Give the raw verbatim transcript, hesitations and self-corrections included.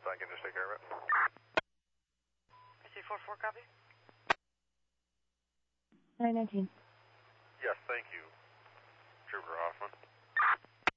I can just take care of it. C four four, copy. nine nineteen. Yes, thank you, Trooper Hoffman.